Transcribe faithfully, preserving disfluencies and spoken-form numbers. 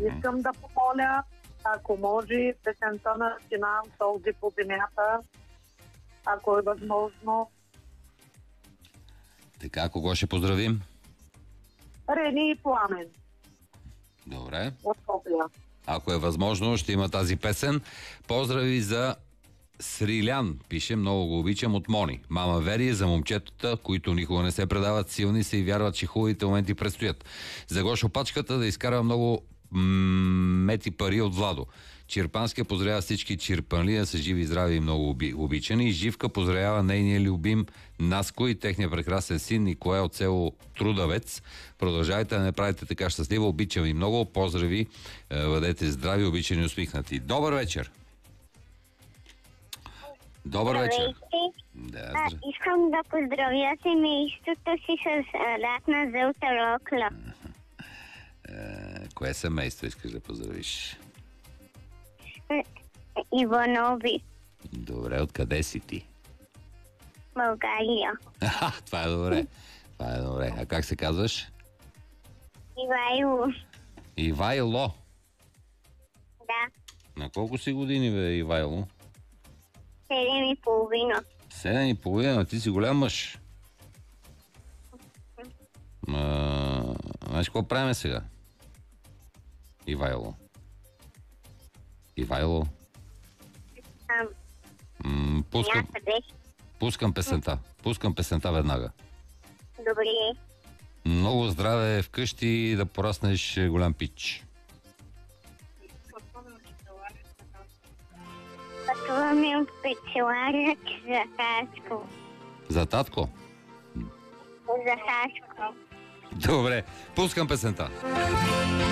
Искам да помоля, ако може, песента на Сина Сълзи по земята, ако е възможно. Така, кого ще поздравим? Рени и Пламен Добре. от София. Ако е възможно, ще има тази песен. Поздрави за Срилян, пише, много го обичам, от Мони. Мама Вери е за момчетата, които никога не се предават, силни се и вярват, че хубавите моменти предстоят. За Гошо Пачката да изкарва много м- мети пари от Владо. Чирпанския поздравява всички чирпанли да са живи, здрави и много оби, обичани. Живка поздравява нейния любим Наско и техния прекрасен син Николай от село Трудавец. Продължавайте да не правите така щастливо. Обичам ви много. Поздрави. Бъдете здрави, обичани и усмихнати. Добър вечер! Добър вечер! Да, а, искам да поздравя семейството си с лятна жълта рокля. Е, кое семейство искаш да поздравиш? Иванови. Добре, откъде си ти? България. Аха, това е добре. Това е добре. А как се казваш? Ивайло. Ивайло. Да. На колко си години, бе, Ивайло? Седем и половина. Седем и половина, ти си голям мъж. А, знаеш какво правим сега? Ивайло. Ивайло. Ам, М, пускам, някъде. пускам песента. Пускам песента веднага. Добре. Много здраве вкъщи и да пораснеш голям пич. Пътуваме от Печеларък за Хаско. За татко? За Хаско. Добре, пускам песента.